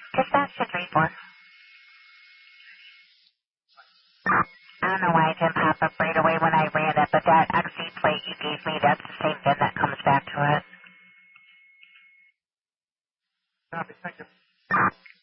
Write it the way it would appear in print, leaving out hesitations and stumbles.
Dispatch to 3-4. I don't know why it didn't pop up right away when I ran it, but that XC plate you gave me, that's the same VIN that comes back to it. Copy, thank you.